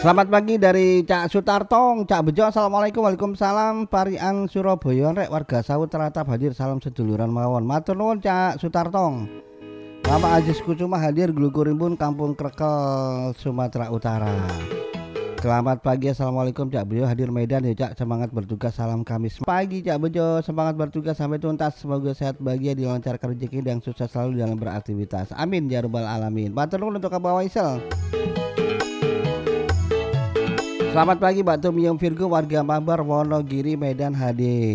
Selamat pagi dari Cak Sutartong, Cak Bejo. Assalamualaikum, waalaikumsalam. Parian Surabaya, rek warga sawut teratap hadir salam seduluran mawon. Matur nuwun Cak Sutartong. Bapak Aziz Kusuma hadir Glukurimbun Kampung Krekel Sumatera Utara. Selamat pagi, assalamualaikum Cak Bejo hadir Medan ya Cak, semangat bertugas salam Kamis pagi Cak Bejo, semangat bertugas sampai tuntas, semoga sehat bahagia dilancarkan rezeki dan sukses selalu dalam beraktivitas. Amin ya rabbal alamin. Matur nuwun untuk Abah Waisel. Selamat pagi Mbak Tum Yung Virgo warga Mabar Wonogiri Medan HD.